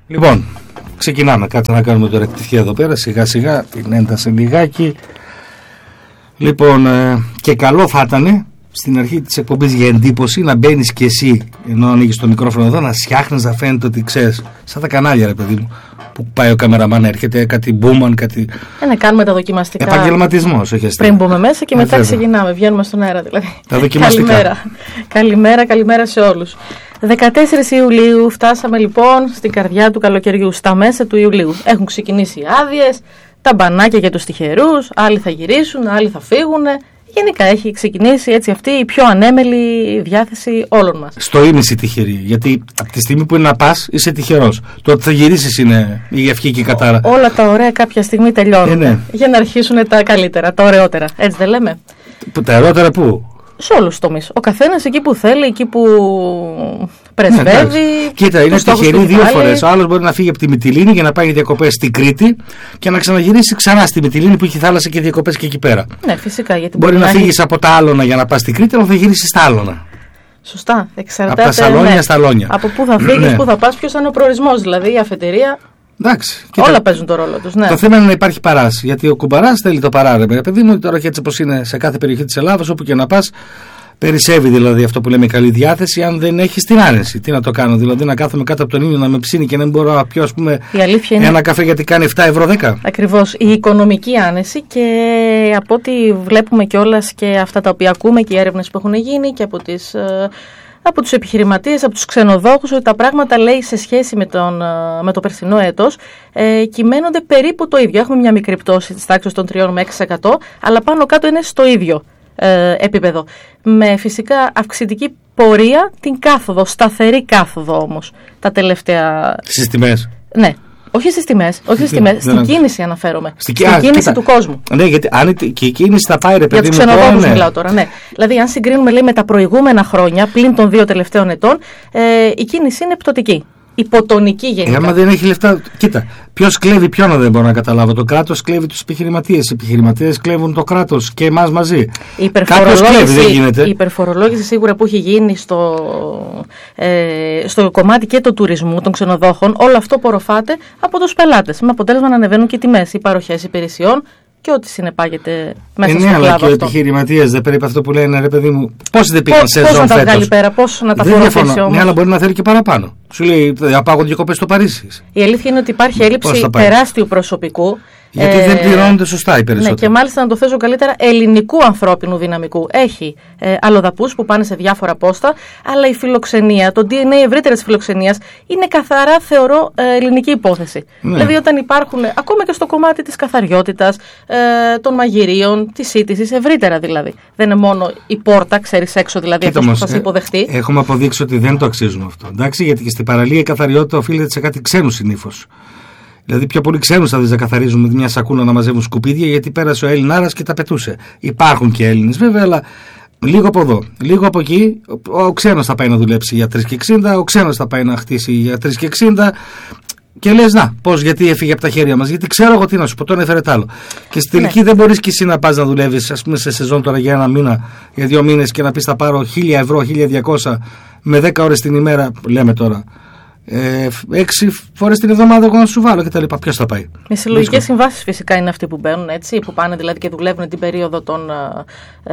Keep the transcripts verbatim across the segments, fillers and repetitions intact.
Λοιπόν, ξεκινάμε. Κάτσε να κάνουμε το ρεκτιφιέ εδώ πέρα. Σιγά σιγά την ένταση λιγάκι. Λοιπόν, ε, και καλό θα ήταν στην αρχή της εκπομπής για εντύπωση να μπαίνεις και εσύ, ενώ ανοίγεις το μικρόφωνο εδώ, να σιάχνεις, να φαίνεται ότι ξέρεις. Σαν τα κανάλια, ρε παιδί μου, που πάει ο καμεραμάν, έρχεται κάτι μπούμαν, κάτι. Ε, να κάνουμε τα δοκιμαστικά. Επαγγελματισμός, όχι αστείο. Πριν μπούμε μέσα και ε, μετά βέβαια. ξεκινάμε. Βγαίνουμε στον αέρα δηλαδή. Τα δοκιμαστικά. Καλημέρα. Καλημέρα, καλημέρα σε όλους. δεκατέσσερις Ιουλίου φτάσαμε λοιπόν στην καρδιά του καλοκαιριού, στα μέσα του Ιουλίου. Έχουν ξεκινήσει οι άδειες, τα μπανάκια για τους τυχερούς, άλλοι θα γυρίσουν, άλλοι θα φύγουν. Γενικά έχει ξεκινήσει έτσι αυτή η πιο ανέμελη διάθεση όλων μας. Στο ίμιση τυχερή, γιατί από τη στιγμή που είναι να πας είσαι τυχερός. Το ότι θα γυρίσεις είναι η ευχή και η κατάρα. Ό, όλα τα ωραία κάποια στιγμή τελειώνουν. Ε, ναι. Για να αρχίσουν τα καλύτερα, τα ωραιότερα. Έτσι δεν λέμε? Τα ωραιότερα πού? Σε όλους τους τομείς. Ο καθένας εκεί που θέλει, εκεί που πρεσβεύει. Ναι, κοίτα, είναι τυχερή δύο φορές. Ο άλλος μπορεί να φύγει από τη Μυτιλήνη για να πάει διακοπές στην Κρήτη και να ξαναγυρίσει ξανά στη Μυτιλήνη που έχει θάλασσα και διακοπές και εκεί πέρα. Ναι, φυσικά. Γιατί μπορεί, μπορεί να, να φύγεις έχει... από τα Άλωνα για να πας στην Κρήτη, αλλά θα γυρίσεις στα Άλωνα. Σωστά. Εξαρτάται. Από τα Σαλόνια ναι. στα Λόνια. Από πού θα φύγεις, ναι. Πού θα πας, ποιος θα είναι ο προορισμός. Δηλαδή η αφετηρία. Εντάξει, όλα κοίτα, παίζουν το ρόλο τους. Ναι. Το θέμα είναι να υπάρχει παράς. Γιατί ο κουμπαράς θέλει το παράρεμα. Παιδί μου, τώρα και έτσι όπως είναι σε κάθε περιοχή της Ελλάδας, όπου και να πας. Περισσεύει δηλαδή αυτό που λέμε καλή διάθεση, αν δεν έχεις την άνεση. Τι να το κάνω, δηλαδή να κάθομαι κάτω από τον ήλιο να με ψήνει και να μην μπορώ να πιω, ας πούμε, είναι... ένα καφέ γιατί κάνει επτά ευρώ δέκα. Ακριβώς, η οικονομική άνεση, και από ό,τι βλέπουμε κιόλας και αυτά τα οποία ακούμε και οι έρευνες που έχουν γίνει και από τις... από τους επιχειρηματίες, από τους ξενοδόχους, ότι τα πράγματα, λέει, σε σχέση με, τον, με το περσινό έτος ε, κυμαίνονται περίπου το ίδιο. Έχουμε μια μικρή πτώση της τάξης των τρία με έξι τοις εκατό, αλλά πάνω κάτω είναι στο ίδιο ε, επίπεδο. Με φυσικά αυξητική πορεία την κάθοδο, σταθερή κάθοδο όμως τα τελευταία... Στις τιμές. Ναι. Όχι στις τιμές, όχι στις τιμές, στην κίνηση αναφέρομαι. Στη, στην α, κίνηση κοίτα, του κόσμου. Ναι, γιατί αν και η κίνηση θα πάει, ρε παιδί μου. Για τους ξενοδόχους ναι. μιλάω τώρα, ναι. Δηλαδή, αν συγκρίνουμε, λέει, με τα προηγούμενα χρόνια, πλην των δύο τελευταίων ετών, ε, η κίνηση είναι πτωτική. Υποτονική γενικά. Ε, άμα δεν έχει λεφτά. Κοίτα, ποιος κλέβει ποιον δεν μπορώ να καταλάβω. Το κράτος κλέβει τους επιχειρηματίες. Οι επιχειρηματίες κλέβουν το κράτος και εμάς μαζί. Η υπερφορολόγηση, η υπερφορολόγηση σίγουρα που έχει γίνει στο, ε, στο κομμάτι και του τουρισμού, των ξενοδόχων, όλο αυτό απορροφάται από τους πελάτες. Με αποτέλεσμα να ανεβαίνουν και τιμές, οι παροχές υπηρεσιών και ό,τι συνεπάγεται μέσα ε, στο ναι, κλάδο αυτό. Αλλά και οι επιχειρηματίες δεν πρέπει αυτό που λένε, ρε παιδί μου, πώς δεν πήγαν σε ζώνη φέτος. Πώς να τα βγάλει πέρα, πώς να τα φορολογήσει όμως. Ναι, αλλά μπορεί να θέλει και παραπάνω. Σου λέει, απάγονται διακοπές στο Παρίσι. Η αλήθεια είναι ότι υπάρχει έλλειψη τεράστιου προσωπικού. Γιατί ε, δεν πληρώνονται σωστά οι περισσότεροι. Ναι, και μάλιστα να το θέσω καλύτερα, ελληνικού ανθρώπινου δυναμικού. Έχει ε, αλλοδαπούς που πάνε σε διάφορα πόστα, αλλά η φιλοξενία, το ντι εν έι ευρύτερα της φιλοξενίας είναι καθαρά, θεωρώ, ε, ελληνική υπόθεση. Ναι. Δηλαδή, όταν υπάρχουν, ακόμα και στο κομμάτι της καθαριότητας, ε, των μαγειρίων, της σύντησης, ευρύτερα δηλαδή. Δεν είναι μόνο η πόρτα, ξέρεις, έξω δηλαδή, αυτός που θα σε υποδεχτεί. Ε, έχουμε αποδείξει ότι δεν το αξίζουμε αυτό. Εντάξει, γιατί και στην παραλία η καθαριότητα οφείλεται σε κάτι ξένους συνήθως. Δηλαδή, πιο πολύ ξένους θα δεις να καθαρίζουν με μια σακούλα να μαζεύουν σκουπίδια, γιατί πέρασε ο Έλληνάρας και τα πετούσε. Υπάρχουν και Έλληνες βέβαια, αλλά λίγο από εδώ, λίγο από εκεί. Ο, ο ξένος θα πάει να δουλέψει για τρεις και εξήντα, ο ξένος θα πάει να χτίσει για τρεις και εξήντα. Και λες, να, πώς, γιατί έφυγε από τα χέρια μας, γιατί ξέρω εγώ τι να σου πω, τον έφερε τ' άλλο. Και στη τελική ναι. δεν μπορείς και εσύ να πας να δουλεύεις, ας πούμε, σε σεζόν τώρα για ένα μήνα, για δύο μήνες και να πεις θα πάρω χίλια ευρώ, χίλια διακόσια με δέκα ώρες την ημέρα, λέμε τώρα. Ε, έξι φορές την εβδομάδα εγώ να σου βάλω και τα λοιπά. Ποιος θα πάει? Με συλλογικές συμβάσεις φυσικά είναι αυτοί που μπαίνουν, έτσι, που πάνε δηλαδή και δουλεύουν την περίοδο των, ε,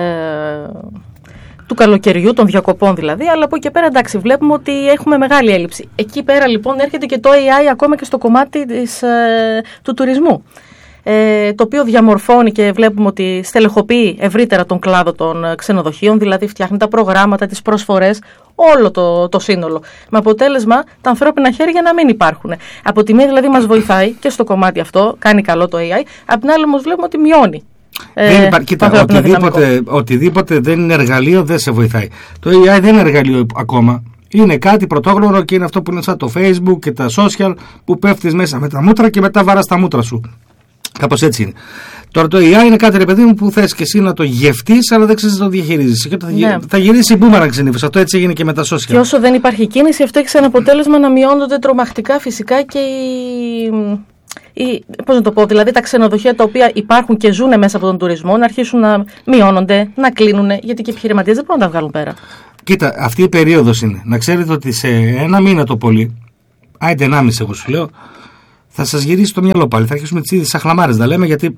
του καλοκαιριού, των διακοπών δηλαδή, αλλά από εκεί πέρα εντάξει βλέπουμε ότι έχουμε μεγάλη έλλειψη. Εκεί πέρα λοιπόν έρχεται και το έι άι ακόμα και στο κομμάτι της, ε, του τουρισμού. Ε, το οποίο διαμορφώνει και βλέπουμε ότι στελεχοποιεί ευρύτερα τον κλάδο των ξενοδοχείων, δηλαδή φτιάχνει τα προγράμματα, τις προσφορές, όλο το, το σύνολο. Με αποτέλεσμα τα ανθρώπινα χέρια να μην υπάρχουν. Από τη μία δηλαδή μας βοηθάει και στο κομμάτι αυτό, κάνει καλό το έι άι, απ' την άλλη όμως βλέπουμε ότι μειώνει. Δεν ε, υπάρχει, κοίτα, οτιδήποτε, οτιδήποτε δεν είναι εργαλείο δεν σε βοηθάει. Το έι άι δεν είναι εργαλείο ακόμα. Είναι κάτι πρωτόγνωρο και είναι αυτό που είναι σαν το Facebook και τα social που πέφτεις μέσα με τα μούτρα και μετά βάρας τα μούτρα σου. Κάπως έτσι είναι. Τώρα το έι άι είναι κάτι, ρε παιδί μου, που θες και εσύ να το γευτείς, αλλά δεν ξέρεις να το διαχειρίζεσαι. Και θα, ναι. θα γυρίσει μπούμεραγκ συνήθως. Αυτό έτσι έγινε και με τα social. Και όσο δεν υπάρχει κίνηση, αυτό έχει σαν αποτέλεσμα να μειώνονται τρομακτικά φυσικά και οι. Ή, πώς να το πω, δηλαδή τα ξενοδοχεία τα οποία υπάρχουν και ζουν μέσα από τον τουρισμό να αρχίσουν να μειώνονται, να κλείνουν, γιατί και οι επιχειρηματίες δεν μπορούν να τα βγάλουν πέρα. Κοίτα, αυτή η περίοδος είναι. Να ξέρετε ότι σε ένα μήνα το πολύ, άιντε ενάμιση εγώ σου λέω, θα σας γυρίσει το μυαλό πάλι. Θα αρχίσουμε τις ίδιες αχλαμάρες να λέμε, γιατί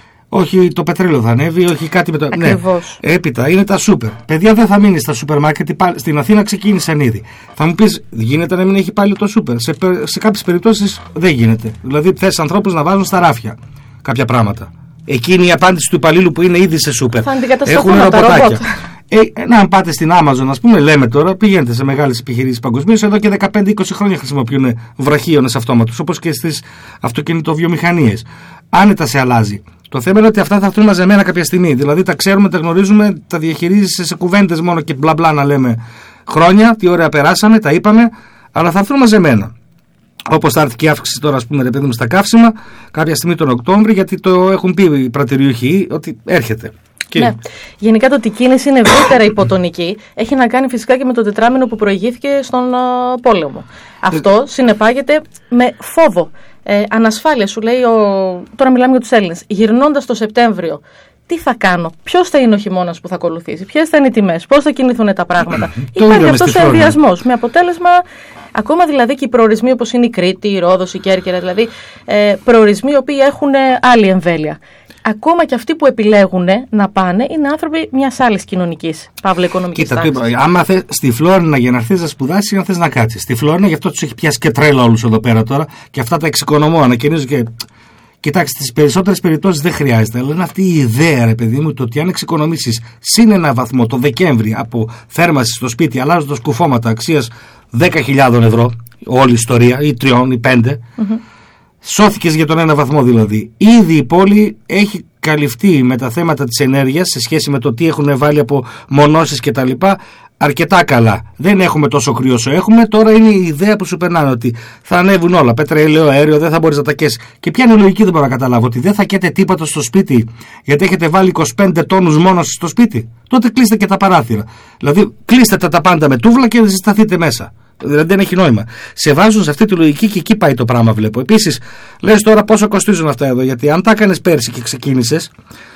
όχι το πετρέλαιο θα ανέβει, όχι κάτι με το. Ακριβώς. Ναι. Έπειτα είναι τα σούπερ. Παιδιά, δεν θα μείνει στα σούπερ μάρκετ. Στην Αθήνα ξεκίνησαν ήδη. Θα μου πεις, γίνεται να μην έχει πάλι το σούπερ? Σε, σε κάποιες περιπτώσεις δεν γίνεται. Δηλαδή, θες ανθρώπους να βάζουν στα ράφια κάποια πράγματα. Εκείνη η απάντηση του υπαλλήλου που είναι ήδη σε σούπερ. Θα αντικατασταθούν τα ρομπότ. Ε, να, αν πάτε στην Amazon, ας πούμε, λέμε τώρα, πηγαίνετε σε μεγάλες επιχειρήσεις παγκοσμίως, εδώ και δεκαπέντε είκοσι χρόνια χρησιμοποιούν βραχίονες αυτόματους, όπως και στις αυτοκινητοβιομηχανίες. Άνετα σε αλλάζει. Το θέμα είναι ότι αυτά θα έρθουν μαζεμένα κάποια στιγμή. Δηλαδή τα ξέρουμε, τα γνωρίζουμε, τα διαχειρίζεσαι σε κουβέντες μόνο και μπλα μπλα να λέμε χρόνια, τι ωραία περάσαμε, τα είπαμε, αλλά θα έρθουν μαζεμένα. Όπως θα έρθει και η αύξηση τώρα, ας πούμε, ρε παιδί μου, στα καύσιμα, κάποια στιγμή τον Οκτώβρη, γιατί το έχουν πει οι πρατηριούχοι ότι έρχεται. Ναι. Γενικά το ότι η κίνηση είναι ευρύτερα υποτονική έχει να κάνει φυσικά και με το τετράμινο που προηγήθηκε στον uh, πόλεμο. Αυτό ε... συνεπάγεται με φόβο, ε, ανασφάλεια. Σου λέει, ο... τώρα μιλάμε για τους Έλληνες, γυρνώντας το Σεπτέμβριο, τι θα κάνω, ποιος θα είναι ο χειμώνας που θα ακολουθήσει, ποιες θα είναι οι τιμές, πώς θα κινηθούν τα πράγματα. Υπάρχει αυτός ο ενδιασμός. Με αποτέλεσμα, ακόμα δηλαδή και οι προορισμοί όπως είναι η Κρήτη, η Ρόδος, η Κέρκυρα, δηλαδή ε, προορισμοί οι οποίοι έχουν άλλη εμβέλεια. Ακόμα και αυτοί που επιλέγουν να πάνε είναι άνθρωποι μιας άλλης κοινωνικής, παύλα οικονομικής τάξης. Κοίτα, άμα θες στη Φλόρινα για να έρθεις να σπουδάσεις ή να θες να κάτσεις. Στη Φλόρινα, γι' αυτό τους έχει πιάσει και τρέλα όλους εδώ πέρα τώρα και αυτά τα εξοικονομώ, ανακοινίζω και. Κοιτάξτε, στις περισσότερες περιπτώσεις δεν χρειάζεται. Αλλά είναι αυτή η ιδέα, ρε παιδί μου, το ότι αν εξοικονομήσεις συν ένα βαθμό το Δεκέμβρη από θέρμανση στο σπίτι, αλλάζοντας κουφώματα αξίας δέκα χιλιάδες ευρώ, όλη η ιστορία, ή τριών ή πέντε. Mm-hmm. Σώθηκες για τον ένα βαθμό δηλαδή. Ήδη η πόλη έχει καλυφθεί με τα θέματα της ενέργειας σε σχέση με το τι έχουν βάλει από μονώσεις και τα λοιπά αρκετά καλά. Δεν έχουμε τόσο κρύο όσο έχουμε. Τώρα είναι η ιδέα που σου περνάνε ότι θα ανέβουν όλα. Πετρέλαιο, αέριο, δεν θα μπορείς να τα καίσεις. Και ποια είναι η λογική, δεν μπορώ να καταλάβω. Ότι δεν θα καίτε τίποτα στο σπίτι γιατί έχετε βάλει είκοσι πέντε τόνους μόνο στο σπίτι. Τότε κλείστε και τα παράθυρα. Δηλαδή κλείστε τα, τα πάντα με τούβλα και ζεσταθείτε μέσα. Δηλαδή δεν έχει νόημα. Σε βάζουν σε αυτή τη λογική και εκεί πάει το πράγμα, βλέπω. Επίσης, λες τώρα πόσο κοστίζουν αυτά εδώ. Γιατί αν τα έκανες πέρσι και ξεκίνησες,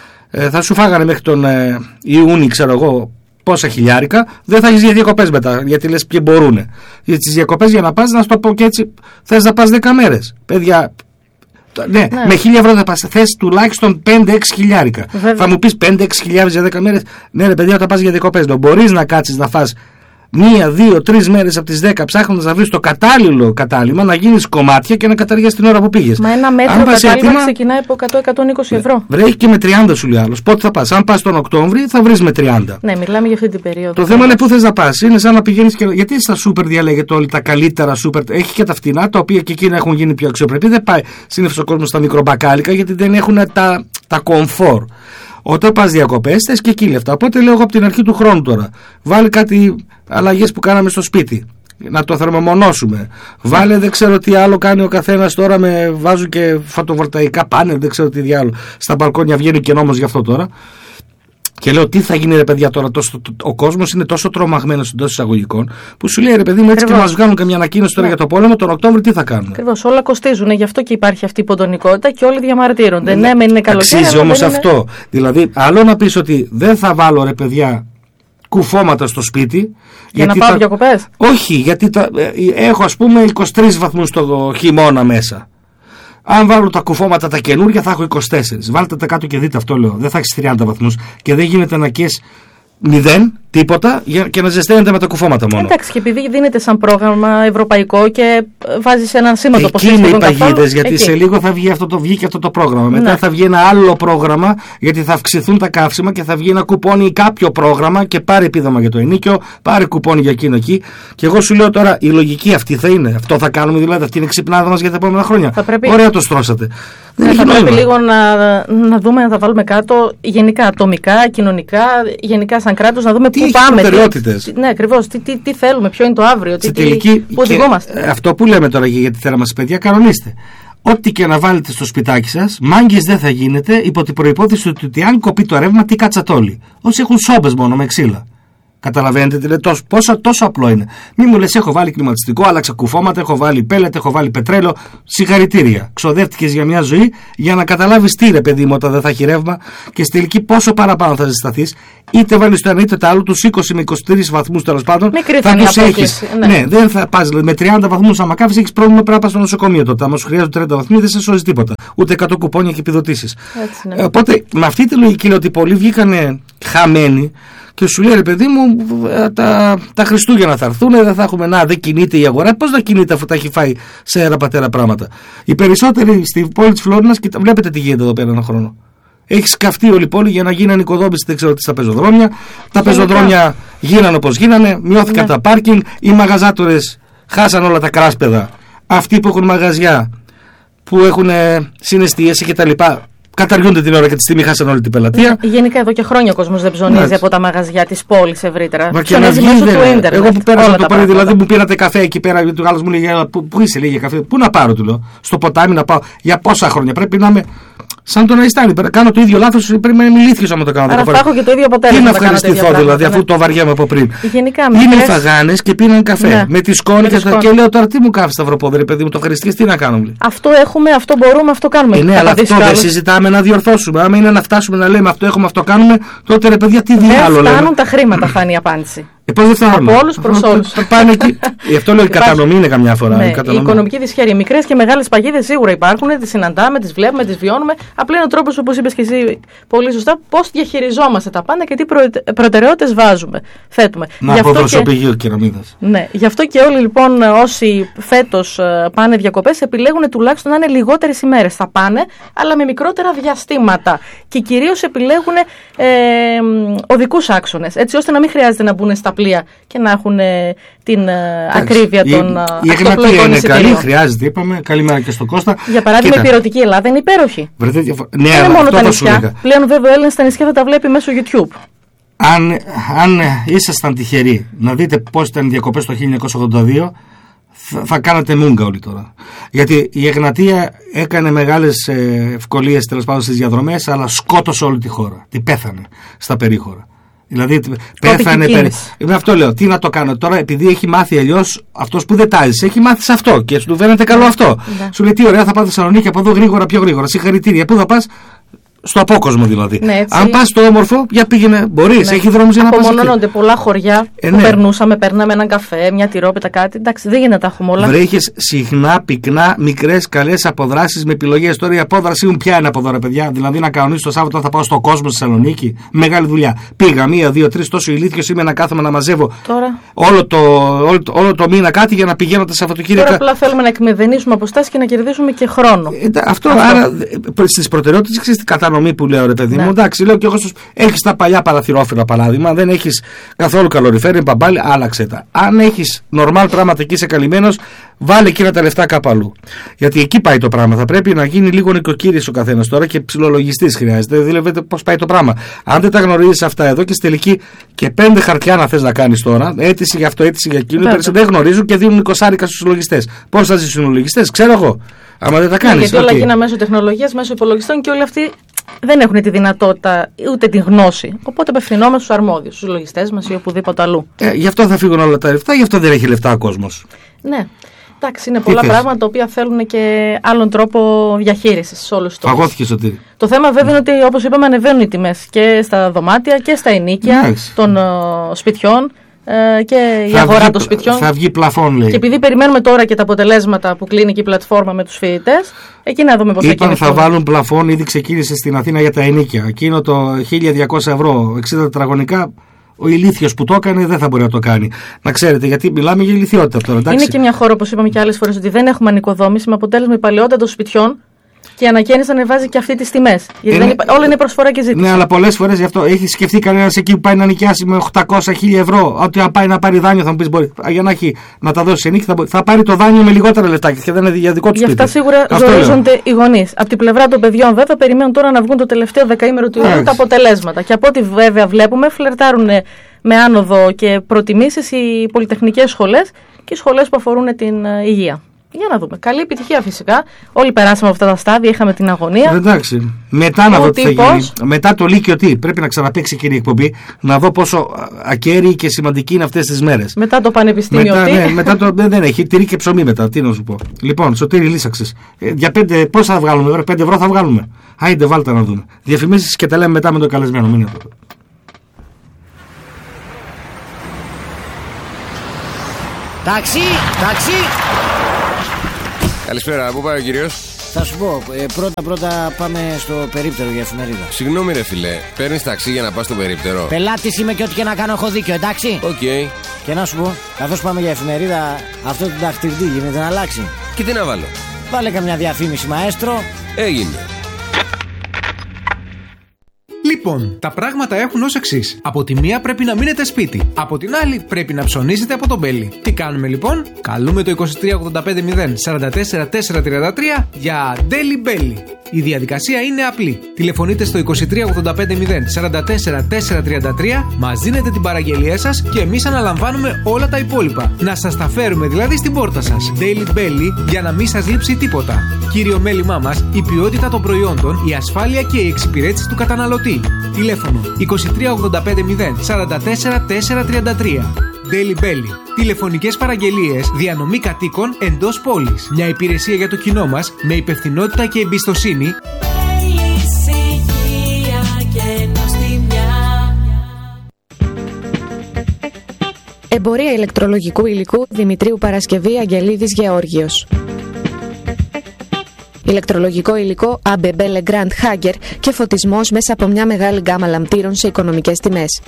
ε, θα σου φάγανε μέχρι τον ε, Ιούνιο, ξέρω εγώ, πόσα χιλιάρικα, δεν θα έχεις για διακοπές μετά. Γιατί λες ποιοι μπορούνε. Για τις διακοπές για να πας, να σου το πω και έτσι, θες να πας δέκα μέρες. Παιδιά, ναι, ναι, με χίλια ευρώ θα πας. Θες τουλάχιστον πέντε έξι χιλιάρικα. Βέβαια. Θα μου πεις πέντε έξι χιλιάδες για δέκα μέρες. Ναι, ρε παιδιά, όταν πας για διακοπές, μπορείς να κάτσεις να φας. Μία, δύο, τρεις μέρες από τις δέκα ψάχνοντας να βρεις το κατάλληλο κατάλημα, να γίνεις κομμάτια και να καταργείς την ώρα που πήγες. Μα ένα μέτρο κατάλημα έτοιμα, ξεκινάει από εκατό με εκατόν είκοσι ευρώ. Βρέχει και με τριάντα σου λέει άλλος. Πότε θα πας? Αν πας τον Οκτώβρη θα βρεις με τριάντα. Ναι, μιλάμε για αυτή την περίοδο. Το θέμα είναι πού θες να πας. Είναι σαν να πηγαίνεις και. Γιατί στα σούπερ διαλέγεται όλοι τα καλύτερα σούπερ. Έχει και τα φτηνά τα οποία και εκείνα έχουν γίνει πιο αξιοπρεπή. Δεν πάει συνήθως ο κόσμος στα μικρομπακάλικα γιατί δεν έχουν τα, τα κομφόρ. Όταν πας διακοπές, θες και εκεί λεφτά. Οπότε λέω εγώ από την αρχή του χρόνου τώρα. Βάλει κάτι αλλαγές που κάναμε στο σπίτι. Να το θερμομονώσουμε. Βάλε δεν ξέρω τι άλλο κάνει ο καθένας τώρα. Με βάζουν και φωτοβολταϊκά πάνελ, δεν ξέρω τι διάλογο. Στα μπαλκόνια βγαίνει και νόμος γι' αυτό τώρα. Και λέω τι θα γίνει ρε παιδιά τώρα. Τόσο, ο κόσμος είναι τόσο τρομαγμένος εντός εισαγωγικών που σου λέει ρε παιδί μου έτσι. Ακριβώς. Και μας βγάλουν καμιά ανακοίνωση τώρα ναι. για το πόλεμο. Τον Οκτώβριο τι θα κάνουν. Ακριβώς, όλα κοστίζουν. Γι' αυτό και υπάρχει αυτή η ποντονικότητα και όλοι διαμαρτύρονται. Ναι, ναι, είναι καλοκαίρι. Αξίζει όμως αυτό. Είναι... Δηλαδή, άλλο να πεις ότι δεν θα βάλω ρε παιδιά κουφώματα στο σπίτι. Για να πάω τα... διακοπές. Όχι, γιατί τα... έχω ας πούμε είκοσι τρεις βαθμούς το χειμώνα μέσα. Αν βάλω τα κουφώματα τα καινούργια θα έχω είκοσι τέσσερα. Βάλτε τα κάτω και δείτε αυτό λέω. Δεν θα έχεις τριάντα βαθμούς και δεν γίνεται να καίς μηδέν, τίποτα και να ζεσταίνεται με τα κουφώματα μόνο. Εντάξει, και επειδή δίνεται σαν πρόγραμμα ευρωπαϊκό και βάζεις έναν σήμα το εκεί είναι οι παγίδες, γιατί εκεί. Σε λίγο θα βγει αυτό το, βγει και αυτό το πρόγραμμα. Μετά ναι. θα βγει ένα άλλο πρόγραμμα, γιατί θα αυξηθούν τα καύσιμα και θα βγει ένα κουπόνι κάποιο πρόγραμμα και πάρει επίδομα για το ενίκιο, πάρει κουπόνι για εκείνο εκεί. Και εγώ σου λέω τώρα, η λογική αυτή θα είναι. Αυτό θα κάνουμε δηλαδή, αυτή είναι η ξυπνάδα μας για τα επόμενα χρόνια. Πρέπει... Ωραία, το στρώσατε. Ναι, θα πρέπει λίγο να, να δούμε, να τα βάλουμε κάτω γενικά, ατομικά, κοινωνικά, γενικά σαν κράτος, να δούμε τι πού πάμε. Τι, ναι, ακριβώς. Τι, τι, τι θέλουμε, ποιο είναι το αύριο, τι, τελική, πού οδηγόμαστε. Αυτό που λέμε τώρα για τη θέρα μας, παιδιά, κανονίστε. Ό,τι και να βάλετε στο σπιτάκι σας, μάγκες δεν θα γίνετε υπό την προϋπόθεση ότι αν κοπεί το ρεύμα, τι κάτσατε όλοι. Όσοι έχουν σόμπες μόνο με ξύλα. Καταλαβαίνετε, δηλαδή, τόσο, πόσο, τόσο απλό είναι. Μη μου λες, έχω βάλει κλιματιστικό, άλλαξα κουφώματα, έχω βάλει πέλετ, έχω βάλει πετρέλαιο. Συγχαρητήρια. Ξοδεύτηκες για μια ζωή για να καταλάβεις τι, ρε παιδί μου, όταν δεν θα έχει ρεύμα και στη τελική πόσο παραπάνω θα ζεσταθείς. Είτε βάλεις το ένα είτε το άλλο, τους είκοσι με είκοσι τρεις βαθμούς τέλος πάντων. Μικρή θα τους έχεις. Ναι. ναι, δεν θα πας. Δηλαδή, με τριάντα βαθμούς άμα κάφεις, έχεις πρόβλημα, πρέπει να πας στο νοσοκομείο τότε. Άμα σου χρειάζονται τριάντα βαθμοί, δεν σε σώζει τίποτα. Ούτε εκατό κουπόνια και επιδοτήσεις. Ε, οπότε με αυτή τη λογική λέω ότι πολλοί βγήκανε χαμένοι. Και σου λέει, ρε παιδί μου, τα, τα Χριστούγεννα θα έρθουν, δεν θα έχουμε να, δεν κινείται η αγορά. Πώς να κινείται αφού τα έχει φάει σε αέρα πατέρα πράγματα. Οι περισσότεροι στη πόλη της Φλόρινας, βλέπετε τι γίνεται εδώ πέρα ένα χρόνο. Έχει σκαφτεί όλη η πόλη για να γίνει ανοικοδόμηση, δεν ξέρω τι, στα πεζοδρόμια. Τα πεζοδρόμια γίνανε όπως γίνανε, μειώθηκαν ναι. τα πάρκινγκ, οι μαγαζάτορες χάσαν όλα τα κράσπεδα. Αυτοί που έχουν μαγαζιά, που έχουν συναισθίαση κτλ. Καταργούνται την ώρα και τη στιγμή χάσαν όλη την πελατεία. Γενικά εδώ και χρόνια ο κόσμος δεν ψωνίζει ναι. από τα μαγαζιά της πόλης ευρύτερα. Μα και να βγει, μέσω του ίντερνετ. Εγώ που πέρασα το πρωί, δηλαδή μου πήρατε καφέ εκεί πέρα, γιατί ο άλλος μου λέει: Πού είσαι, λέει, για καφέ. Πού να πάρω, του λέω. Στο ποτάμι να πάω. Για πόσα χρόνια πρέπει να είμαι. Σαν τον Αϊστάνη. Κάνω το ίδιο λάθος, πρέπει να είμαι ηλίθιος άμα το κάνω. Άρα θα έχω και το ίδιο αποτέλεσμα. Τι να ευχαριστηθώ δηλαδή, αφού το βαριέμαι από πριν. Γενικά, είναι φαγάνες και πίναν καφέ. Ναι. Με τη σκόνη και, και λέω τώρα τι μου κάθει σταυροπόδι, παιδί μου, το ευχαριστείς, τι να κάνουμε. Αυτό έχουμε, αυτό μπορούμε, αυτό κάνουμε. Ε, ναι, αλλά αυτό δεν συζητάμε να διορθώσουμε. Άμα είναι να φτάσουμε να λέμε αυτό έχουμε, αυτό κάνουμε, τότε ρε παιδιά τι διάλογο. Δεν φτάνουν τα χρήματα, θα είναι η απάντηση. Ε, πώς δεν φτάνουν. Από όλους προς όλους. Γι' αυτό λέω η κατανομή είναι καμιά φορά. Ναι, η, η οικονομική δυσχέρεια. Μικρές και μεγάλες παγίδες σίγουρα υπάρχουν, τις συναντάμε, τις βλέπουμε, τις βιώνουμε. Απλά είναι ο τρόπος, όπως είπες και εσύ πολύ σωστά, πώς διαχειριζόμαστε τα πάντα και τι προτεραιότητες βάζουμε, θέτουμε. Να από προσωπηγείο κεραμίδας. Ναι, γι' αυτό και όλοι λοιπόν όσοι φέτος πάνε διακοπές επιλέγουν τουλάχιστον να είναι λιγότερες ημέρες. Θα πάνε, αλλά με μικρότερα διαστήματα. Και κυρίως επιλέγουν ε, οδικούς άξονες, έτσι ώστε να μην χρειάζεται να μπουν στα πλοία και να έχουν ε, την ε, ακρίβεια η, των η Εγνατία είναι καλή, χρειάζεται, είπαμε. Καλημέρα και στον Κώστα. Για παράδειγμα, Κοίτα. η πυροτική Ελλάδα είναι υπέροχη. Βρετε, ναι, δεν είναι μόνο τα νησιά. Πλέον βέβαια ο Έλληνας στα νησιά θα τα βλέπει μέσω YouTube. Αν, αν ήσασταν τυχεροί να δείτε πώς ήταν οι διακοπές το χίλια εννιακόσια ογδόντα δύο, θα, θα κάνατε μούγκα όλοι τώρα. Γιατί η Εγνατία έκανε μεγάλες ε, ευκολίες τέλος πάντων στις διαδρομές, αλλά σκότωσε όλη τη χώρα. Τη πέθανε στα περίχωρα. Δηλαδή πέθανε. Περί... Με αυτό λέω. Τι να το κάνω τώρα, επειδή έχει μάθει αλλιώς αυτός που δεν τάζει, έχει μάθει σε αυτό και σου φαίνεται καλό αυτό. Ναι. Σου λέει τι ωραία, θα πάω Θεσσαλονίκη από εδώ γρήγορα, πιο γρήγορα. Συγχαρητήρια. Πού θα πας? Στο απόκοσμο δηλαδή. Ναι, αν πας στο όμορφο, για πήγαινε. Μπορείς, ναι. έχει δρόμους για να πας. Απομονώνονται πολλά χωριά ε, που ναι. περνούσαμε, παίρναμε έναν καφέ, μια τυρόπιτα, κάτι. Εντάξει, δεν γίνεται να τα έχουμε όλα. Βρέχες συχνά, πυκνά, μικρές, καλές αποδράσεις με επιλογές. Τώρα η απόδραση μου ποια είναι από εδώ, ρε παιδιά. Δηλαδή να κανονίσω το Σάββατο θα πάω στο κόσμο στη Θεσσαλονίκη. Μεγάλη δουλειά. Πήγα μία, δύο, τρεις, τόσο ηλίθιος είμαι να κάθομαι να μαζεύω τώρα... όλο, το, όλο, το, όλο το μήνα κάτι για να πηγαίνω τα Σαββατοκύριακα. Τώρα απλά θέλουμε να εκμεδενήσουμε αποστάσεις και να κερδίσουμε και χρόνο. Ε, αυτό, αυτό. Άρα στις προτεραιότητες ξέρεις την κατανομή που λέω, ρε παιδί μου. Ναι. Εντάξει, λέω και εγώ στους... έχεις τα παλιά παραθυρόφυλλα παράδειγμα, δεν έχεις καθόλου καλοριφέρι, μπαμπάλι, άλλαξε τα. Αν έχεις νορμάλ πράγματα και είσαι καλυμμένος, βάλε εκείνα τα λεφτά κάπου αλλού. Γιατί εκεί πάει το πράγμα. Θα πρέπει να γίνει λίγο νοικοκύρης ο καθένας τώρα και ψιλολογιστής χρειάζεται. Δηλαδή, πώς πάει το πράγμα. Αν δεν τα γνωρίζεις αυτά εδώ και στη τελική και πέντε χαρτιά να θες να κάνεις τώρα, αίτηση για αυτό, αίτηση για εκείνο, οι δεν γνωρίζουν και δίνουν εικοσάρικα στους λογιστές. Πώς θα ζήσουν οι λογιστές, ξέρω εγώ. Άμα δεν τα κάνεις. Γιατί όλα γίνα μέσω τεχνολογίας, μέσω υπολογιστών και όλοι αυτοί δεν έχουν τη δυνατότητα ούτε τη γνώση. Οπότε απευθυνόμαστε στους αρμόδιους, στους λογιστές μας ή οπουδήποτε αλλού. Ε, γι' αυτό θα φύγουν όλα τα λεφτά, γι' αυτό δεν έχει λεφτά ο κόσμος. Ναι. Εντάξει, είναι πολλά πράγματα τα οποία θέλουν και άλλον τρόπο διαχείρισης σε όλους τους τομείς. Φαγώθηκε, Σωτήρη. Το θέμα βέβαια είναι ότι, όπως είπαμε, ανεβαίνουν οι τιμές και στα δωμάτια και στα ενοίκια Άξι. των uh, σπιτιών. Και η θα αγορά βγει, των σπιτιών. Θα βγει πλαφόν, λέει. Και επειδή περιμένουμε τώρα και τα αποτελέσματα που κλείνει και η πλατφόρμα με τους φοιτητές, εκεί να δούμε πώς θα κινηθούν. Είπαν θα βάλουν πλαφόν, ήδη ξεκίνησε στην Αθήνα για τα ενοίκια. Εκείνο το χίλια διακόσια ευρώ, εξήντα τετραγωνικά, ο ηλίθιος που το έκανε δεν θα μπορεί να το κάνει. Να ξέρετε, γιατί μιλάμε για ηλιθιότητα τώρα. Εντάξει. Είναι και μια χώρα, όπως είπαμε και άλλες φορές, ότι δεν έχουμε ανοικοδόμηση με αποτέλεσμα η παλαιότητα των σπιτιών. Και η ανακαίνιση ανεβάζει και αυτή τις τιμές. Γιατί είναι, δεν υπά... όλα είναι προσφορά και ζήτηση. Ναι, αλλά πολλές φορές γι' αυτό έχει σκεφτεί κανένας εκεί που πάει να νοικιάσει με οκτακόσια χίλια ευρώ. Ότι αν πάει να πάρει δάνειο, θα μου πει: μπορεί. Για να, έχει, να τα δώσει σε νίκη, θα, θα πάρει το δάνειο με λιγότερα λεφτά και δεν είναι για δικό του σπίτι. Γι' αυτά σίγουρα ζορίζονται οι γονείς. Από την πλευρά των παιδιών, βέβαια, περιμένουν τώρα να βγουν το τελευταίο δεκαήμερο του Ιουνίου τα αποτελέσματα. Και από ό,τι βέβαια βλέπουμε, φλερτάρουν με άνοδο και προτιμήσεις οι πολυτεχνικές σχολές και οι σχολές που αφορούν την υγεία. Για να δούμε. Καλή επιτυχία φυσικά. Όλοι περάσαμε αυτά τα στάδια, είχαμε την αγωνία. Εντάξει. Μετά να δω τι θα γίνει. Μετά το Λύκειο τι. Πρέπει να ξαναπαίξει εκείνη η εκπομπή, να δω πόσο ακέραιη και σημαντική είναι αυτές τις μέρες. Μετά το πανεπιστήμιο μετά, τι. Ναι, μετά το, δεν, δεν έχει τυρί και ψωμί μετά. Τι να σου πω. Λοιπόν, Σωτήρη Λύσαξης. Ε, για πέντε, πόσα θα βγάλουμε, πέντε ευρώ θα βγάλουμε. Άιντε, βάλτε να δούμε. Διαφημίσεις και τα λέμε μετά με το καλεσμένο. Μην είναι αυτό. Ταξί, ταξί. Καλησπέρα, πού πάει ο κύριος? Θα σου πω, ε, πρώτα πρώτα πάμε στο περίπτερο για εφημερίδα. Συγγνώμη ρε φίλε, παίρνεις ταξί για να πας στο περίπτερο? Πελάτης είμαι και ό,τι και να κάνω έχω δίκιο, εντάξει. Οκ. Okay. Και να σου πω, καθώς πάμε για εφημερίδα, αυτό το δαχτυλίδι γίνεται να αλλάξει. Και τι να βάλω? Βάλε καμιά διαφήμιση μαέστρο. Έγινε. Λοιπόν, τα πράγματα έχουν ως εξής. Από τη μία πρέπει να μείνετε σπίτι. Από την άλλη πρέπει να ψωνίζετε από τον Μπέλη. Τι κάνουμε λοιπόν? Καλούμε το είκοσι τρία ογδόντα πέντε μηδέν σαράντα τέσσερα τετρακόσια τριάντα τρία για Daily Belly. Η διαδικασία είναι απλή. Τηλεφωνείτε στο είκοσι τρία ογδόντα πέντε μηδέν σαράντα τέσσερα τετρακόσια τριάντα τρία, μας δίνετε την παραγγελία σας και εμείς αναλαμβάνουμε όλα τα υπόλοιπα. Να σας τα φέρουμε δηλαδή στην πόρτα σας. Daily Belly για να μην σας λείψει τίποτα. Κύριο μέλημά μας, η ποιότητα των προϊόντων, η ασφάλεια και η εξυπηρέτηση του καταναλωτή. Τηλέφωνο είκοσι τρία ογδόντα πέντε μηδέν σαράντα τέσσερα τετρακόσια τριάντα τρία. Daily Belly. Τηλεφωνικές παραγγελίες, διανομή κατοίκων εντός πόλης. Μια υπηρεσία για το κοινό μας με υπευθυνότητα και εμπιστοσύνη. Εμπορία ηλεκτρολογικού υλικού Δημητρίου Παρασκευή Αγγελίδης Γεώργιος. Ηλεκτρολογικό υλικό έι μπι μπι Legrand Hager και φωτισμός μέσα από μια μεγάλη γκάμα λαμπτήρων σε οικονομικές τιμές.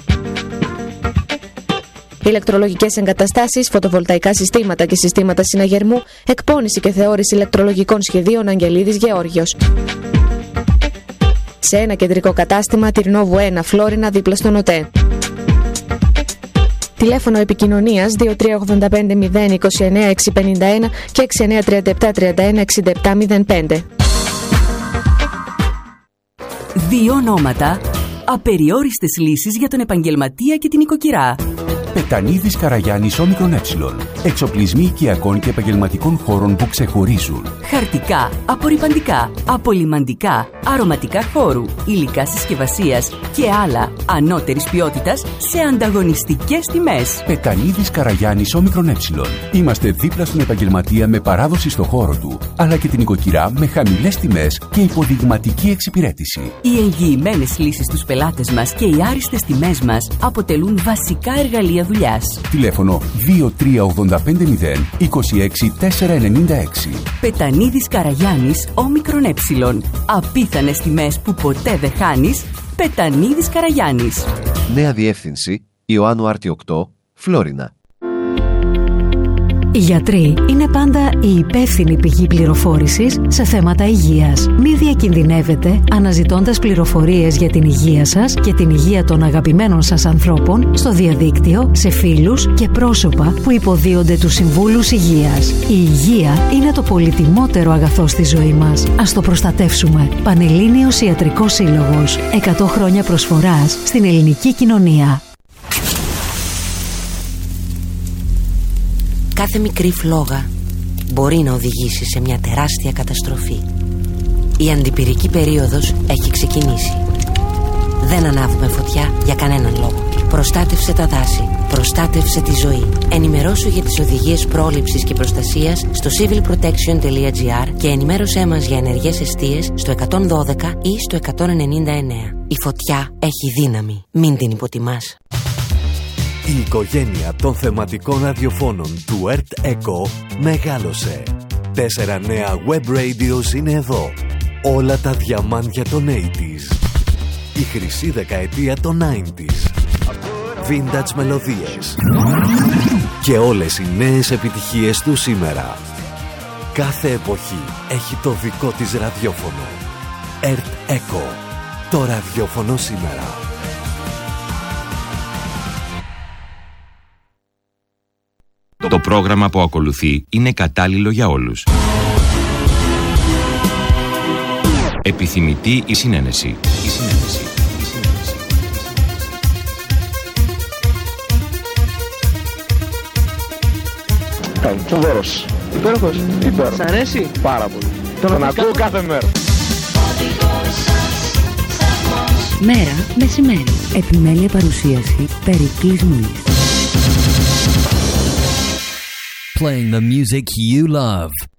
Ηλεκτρολογικές εγκαταστάσεις, φωτοβολταϊκά συστήματα και συστήματα συναγερμού, εκπώνηση και θεώρηση ηλεκτρολογικών σχεδίων Αγγελίδης Γεώργιος. Σε ένα κεντρικό κατάστημα, Τυρνόβου ένα, Φλόρινα, δίπλα στον ΟΤΕ. Τηλέφωνο επικοινωνίας δύο τρία ογδόντα πέντε μηδέν είκοσι εννέα εξακόσια πενήντα ένα και έξι εννέα τριάντα επτά τριάντα ένα εξήντα επτά μηδέν πέντε. Δύο ονόματα, απεριόριστες λύσεις για τον επαγγελματία και την οικοκυρά. Πετανίδης Καραγιάννης Όμικρον Ε. Εξοπλισμοί οικιακών και επαγγελματικών χώρων που ξεχωρίζουν. Χαρτικά, απορρυπαντικά, απολυμαντικά, αρωματικά χώρου, υλικά συσκευασίας και άλλα ανώτερης ποιότητας σε ανταγωνιστικές τιμές. Πετανίδης Καραγιάννης Όμικρον Ε. Είμαστε δίπλα στον επαγγελματία με παράδοση στο χώρο του, αλλά και την οικοκυρά με χαμηλές τιμές και υποδειγματική εξυπηρέτηση. Οι εγγυημένες λύσεις στους πελάτες μας και οι άριστες τιμές μας αποτελούν βασικά εργαλεία δουλειάς. Τηλέφωνο δύο τρία ογδόντα πέντε μηδέν είκοσι έξι τετρακόσια ενενήντα έξι. Πετανίδης Καραγιάννης Όμικρον Ε. Απίθανες τιμές που ποτέ δεν χάνεις. Πετανίδης Καραγιάννης. Νέα διεύθυνση Ιωάννου Άρτη οκτώ, Φλόρινα. Οι γιατροί είναι πάντα η υπεύθυνη πηγή πληροφόρησης σε θέματα υγείας. Μη διακινδυνεύετε αναζητώντας πληροφορίες για την υγεία σας και την υγεία των αγαπημένων σας ανθρώπων στο διαδίκτυο, σε φίλους και πρόσωπα που υποδίονται τους συμβούλους υγείας. Η υγεία είναι το πολυτιμότερο αγαθό στη ζωή μας. Ας το προστατεύσουμε. Πανελλήνιος Ιατρικός Σύλλογος. εκατό χρόνια προσφοράς στην ελληνική κοινωνία. Κάθε μικρή φλόγα μπορεί να οδηγήσει σε μια τεράστια καταστροφή. Η αντιπυρική περίοδος έχει ξεκινήσει. Δεν ανάβουμε φωτιά για κανέναν λόγο. Προστάτευσε τα δάση. Προστάτευσε τη ζωή. Ενημερώσου για τις οδηγίες πρόληψης και προστασίας στο civil protection τελεία gr και ενημέρωσέ μας για ενεργές εστίες στο εκατόν δώδεκα ή στο εκατόν ενενήντα εννέα. Η φωτιά έχει δύναμη. Μην την υποτιμάς. Η οικογένεια των θεματικών ραδιοφώνων του ΕΡΤ ΕΚΟ μεγάλωσε. Τέσσερα νέα web radios είναι εδώ. Όλα τα διαμάντια των ογδόντα. Η χρυσή δεκαετία των ενενήντα. Vintage μελωδίες. Και όλες οι νέες επιτυχίες του σήμερα. Κάθε εποχή έχει το δικό της ραδιόφωνο. ΕΡΤ ΕΚΟ. Το ραδιόφωνο σήμερα. Το πρόγραμμα που ακολουθεί είναι κατάλληλο για όλους. Επιθυμητή η συνένεση. Η συνένεση. Η συνένεση. Καλτσούδωρος. Υπέροχος. Υπέροχος. Σ' αρέσει? Πάρα πολύ. Τον ακούω κάθε μέρα. Μέρα μεσημέρι. Επιμέλεια παρουσίαση Περικλής Μουλής. Playing the music you love.